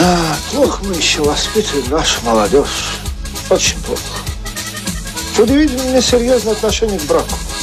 Плохо мы еще воспитываем нашу молодежь. Очень плохо. Удивительно несерьезное отношение к браку.